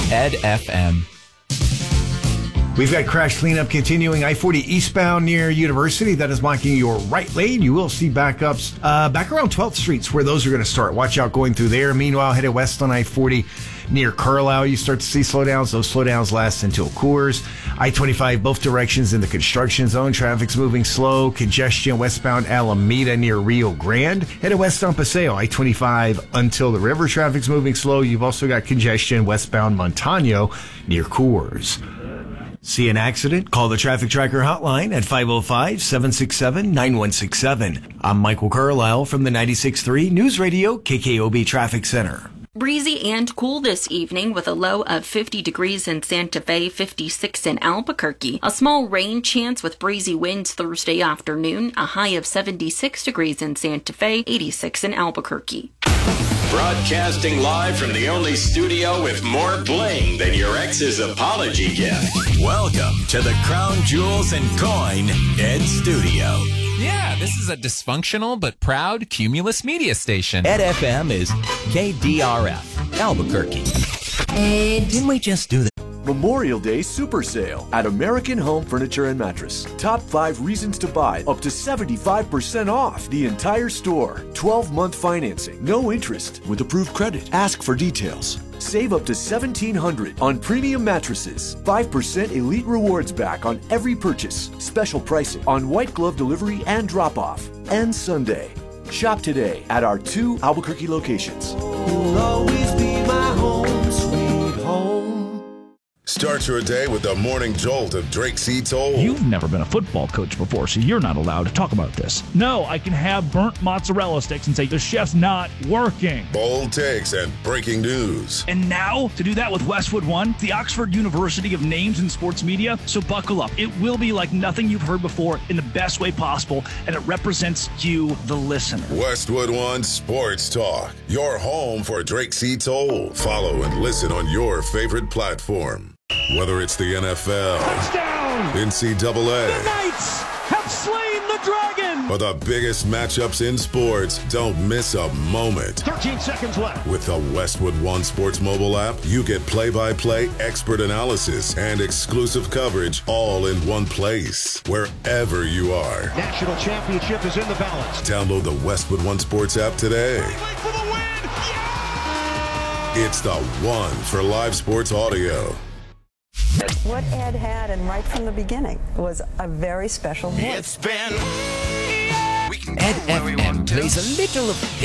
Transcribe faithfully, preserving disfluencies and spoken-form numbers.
Ed F M. We've got crash cleanup continuing. I forty eastbound near University. That is blocking your right lane. You will see backups uh, back around twelfth Street's where those are going to start. Watch out going through there. Meanwhile, headed west on I forty near Carlisle, you start to see slowdowns. Those slowdowns last until Coors. I twenty-five, both directions in the construction zone. Traffic's moving slow. Congestion westbound Alameda near Rio Grande. Headed west on Paseo. I twenty-five until the river. Traffic's moving slow. You've also got congestion westbound Montano near Coors. See an accident? Call the Traffic Tracker hotline at five oh five, seven six seven, nine one six seven. I'm Michael Carlisle from the ninety-six point three News Radio K K O B Traffic Center. Breezy and cool this evening with a low of fifty degrees in Santa Fe, fifty-six in Albuquerque. A small rain chance with breezy winds Thursday afternoon. A high of seventy-six degrees in Santa Fe, eighty-six in Albuquerque. Broadcasting live from the only studio with more bling than your ex's apology gift. Welcome to the Crown Jewels and Coin Ed Studio. Yeah, this is a dysfunctional but proud Cumulus media station. Ed F M is K D R F, Albuquerque. Ed. Didn't we just do that? Memorial Day Super Sale at American Home Furniture and Mattress. Top five reasons to buy, up to seventy-five percent off the entire store. twelve-month financing, no interest, with approved credit. Ask for details. Save up to seventeen hundred dollars on premium mattresses. five percent Elite Rewards back on every purchase. Special pricing on white glove delivery and drop-off. And Sunday. Shop today at our two Albuquerque locations. You'll always be my home, sweet home. Start your day with the morning jolt of Drake C. Toll. You've never been a football coach before, so you're not allowed to talk about this. No, I can have burnt mozzarella sticks and say the chef's not working. Bold takes and breaking news. And now, to do that with Westwood One, the Oxford University of Names in Sports Media. So buckle up. It will be like nothing you've heard before in the best way possible, and it represents you, the listener. Westwood One Sports Talk, your home for Drake C. Toll. Follow and listen on your favorite platform. Whether it's the N F L, touchdown, N C double A, the Knights have slain the dragon, or the biggest matchups in sports, don't miss a moment. thirteen seconds left. With the Westwood One Sports mobile app, you get play-by-play expert analysis and exclusive coverage all in one place, wherever you are. National championship is in the balance. Download the Westwood One Sports app today. For the win. Yeah! It's the one for live sports audio. What Ed had, and right from the beginning, was a very special voice. It's been... Ed F M plays a little of